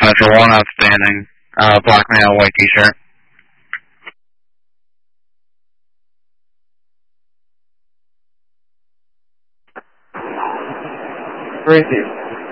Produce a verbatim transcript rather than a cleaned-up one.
Metro one, outstanding. Uh, black male, white t-shirt. Receive.